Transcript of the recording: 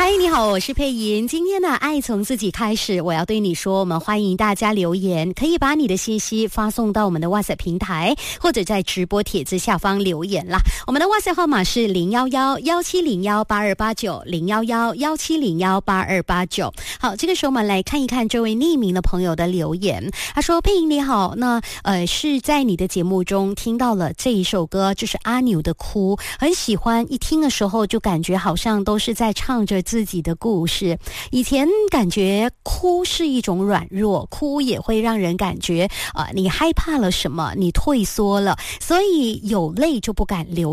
嗨，你好，我是佩莹。今天呢，爱从自己开始，我要对你说，我们欢迎大家留言，可以把你的信息发送到我们的 WhatsApp 平台，或者在直播帖子下方留言啦。我们的 WhatsApp 号码是011-1701-8289，011-1701-8289。好，这个时候我们来看一看这位匿名的朋友的留言。他说：佩莹你好，那是在你的节目中听到了这一首歌，就是阿牛的哭，很喜欢，一听的时候就感觉好像都是在唱着自己的故事。以前感觉哭是一种软弱，哭也会让人感觉你害怕了什么，你退缩了，所以有泪就不敢流